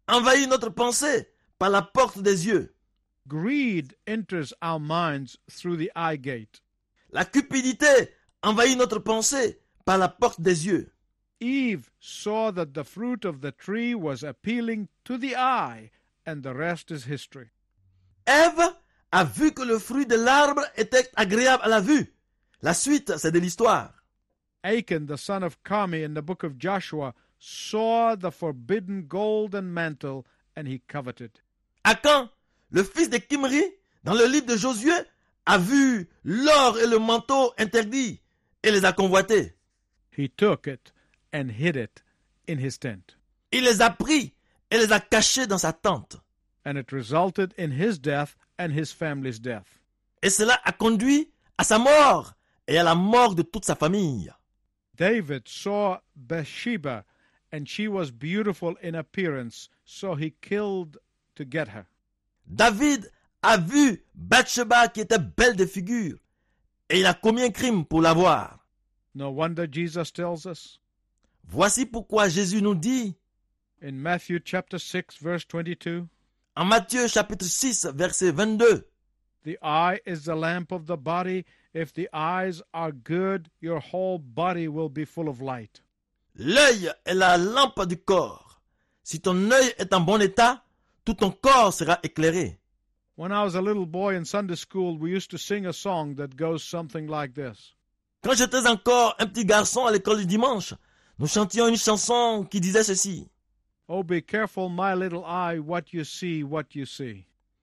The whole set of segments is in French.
envahit notre pensée par la porte des yeux. Greed enters our minds through the eye gate. La cupidité envahit notre pensée par la porte des yeux. Eve saw that the fruit of the tree was appealing to the eye, and the rest is history. Ève a vu que le fruit de l'arbre était agréable à la vue. La suite, c'est de l'histoire. Achan, the son of Carmi in the book of Joshua, saw the forbidden golden mantle, and he coveted. Akan, le fils de Kimri, dans le livre de Josué, a vu l'or et le manteau interdits et les a convoités. He took it and hid it in his tent. Il les a pris et les a cachés dans sa tente. And it resulted in his death and his family's death. Et cela a conduit à sa mort et à la mort de toute sa famille. David saw Bathsheba, and she was beautiful in appearance, so he killed to get her. David a vu Bathsheba qui était belle de figure et il a commis un crime pour l'avoir. No wonder Jesus tells us Voici pourquoi Jésus nous dit in Matthew chapter 6 verse 22, en Matthieu chapitre 6 verset 22, the eye is the lamp of the body. If the eyes are good, your whole body will be full of light. l'œil est la lampe du corps. Si ton œil est en bon état, tout ton corps sera éclairé. When I was a little boy in Sunday school, we used to sing a song that goes something like this. Quand j'étais encore un petit garçon à l'école du dimanche, nous chantions une chanson qui disait ceci. Oh, be careful, my little eye, what you see, what you see.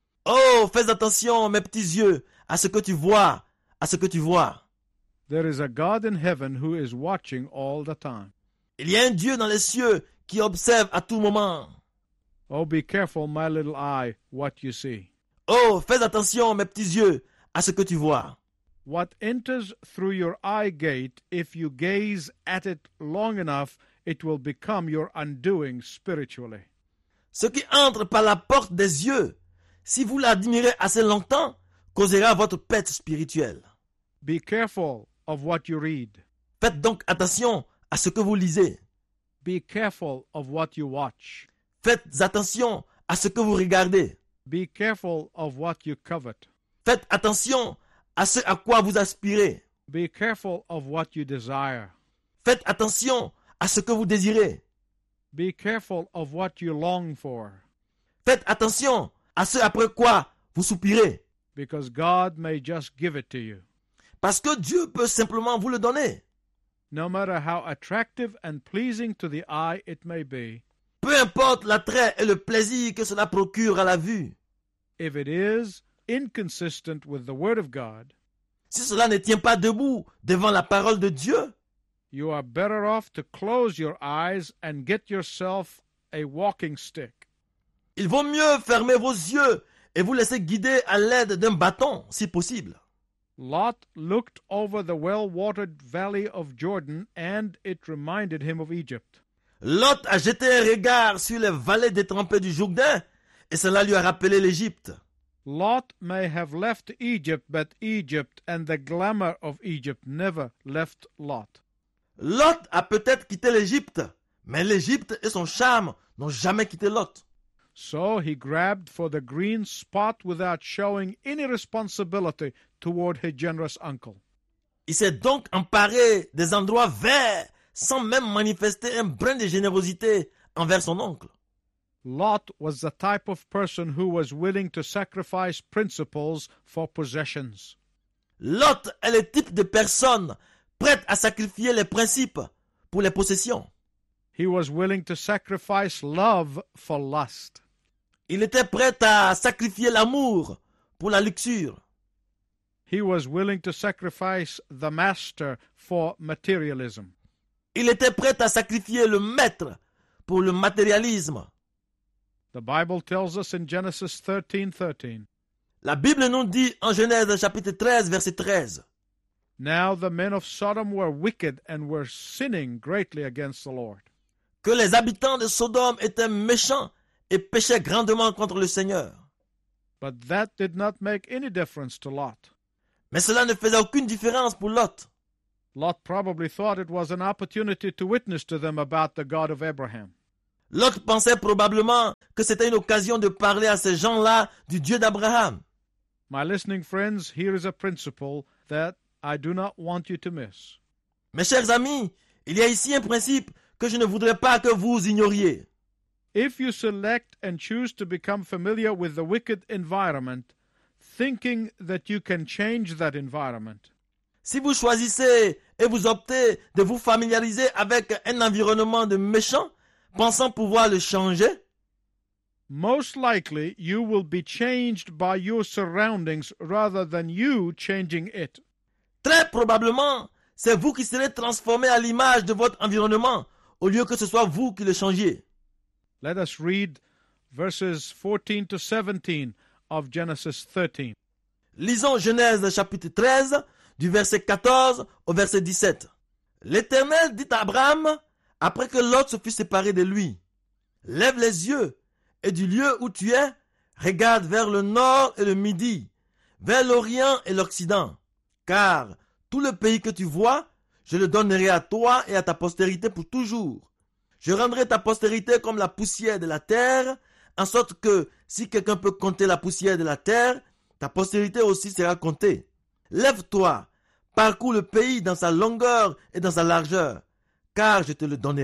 Oh, fais attention, mes petits yeux, à ce que tu vois, à ce que tu vois. There is a God in heaven who is watching all the time. Il y a un Dieu dans les cieux qui observe à tout moment. Oh, be careful, my little eye, what you see. Oh, fais attention, mes petits yeux, à ce que tu vois. What enters through your eye gate, if you gaze at it long enough, it will become your undoing spiritually. Ce qui entre par la porte des yeux, si vous l'admirez assez longtemps, causera votre perte spirituelle. Be careful of what you read. Faites donc attention à ce que vous lisez. Be careful of what you watch. Faites attention à ce que vous regardez. Be careful of what you covet. Faites attention à ce à quoi vous aspirez. Be careful of what you desire. Faites attention à ce que vous désirez. Be careful of what you long for, Faites attention à ce après quoi vous soupirez. because God may just give it to you. Parce que Dieu peut simplement vous le donner. No matter how attractive and pleasing to the eye it may be, Peu importe l'attrait et le plaisir que cela procure à la vue. if it is inconsistent with the Word of God, Si cela ne tient pas debout devant la parole de Dieu, you are better off to close your eyes and get yourself a walking stick. il vaut mieux fermer vos yeux et vous laisser guider à l'aide d'un bâton, si possible. Lot looked over the well-watered valley of Jordan, and it reminded him of Egypt. Lot a jeté un regard sur les vallées détrempées du Jourdain et cela lui a rappelé l'Égypte. Lot may have left Egypt, but Egypt and the glamour of Egypt never left Lot. Lot a peut-être quitté l'Égypte, mais l'Égypte et son charme n'ont jamais quitté Lot. So he grabbed for the green spot without showing any responsibility toward his generous uncle. Il s'est donc emparé des endroits verts sans même manifester un brin de générosité envers son oncle. Lot was the type of person who was willing to sacrifice principles for possessions. Lot est le type de personne prête à sacrifier les principes pour les possessions. He was willing to sacrifice love for lust. Il était prêt à sacrifier l'amour pour la luxure. He was willing to sacrifice the master for materialism. Il était prêt à sacrifier le maître pour le matérialisme. The Bible tells us in Genesis 13:13. La Bible nous dit en Genèse chapitre 13, verset 13. Now the men of Sodom were wicked and were sinning greatly against the Lord. Que les habitants de Sodome étaient méchants et péchaient grandement contre le Seigneur. But that did not make any difference to Lot. Mais cela ne faisait aucune différence pour Lot. Lot probably thought it was an opportunity to witness to them about the God of Abraham. Lot pensait probablement que c'était une occasion de parler à ces gens-là du Dieu d'Abraham. My listening friends, here is a principle that I do not want you to miss. Mes chers amis, il y a ici un principe que je ne voudrais pas que vous ignoriez. If you select and choose to become familiar with the wicked environment, thinking that you can change that environment, Si vous choisissez et vous optez de vous familiariser avec un environnement de méchants, pensant pouvoir le changer, most likely you will be changed by your surroundings rather than you changing it. très probablement, c'est vous qui serez transformé à l'image de votre environnement, au lieu que ce soit vous qui le changiez. Let us read verses 14 to 17 of Genesis 13. Lisons Genèse chapitre 13, du verset 14 au verset 17. L'Éternel dit à Abraham, après que Lot se fut séparé de lui, « Lève les yeux, et du lieu où tu es, regarde vers le nord et le midi, vers l'orient et l'occident, car tout le pays que tu vois, je le donnerai à toi et à ta postérité pour toujours. Je rendrai ta postérité comme la poussière de la terre, en sorte que si quelqu'un peut compter la poussière de la terre, ta postérité aussi sera comptée. Lève-toi, parcours le pays dans sa longueur et dans sa largeur, car je te le donnerai. »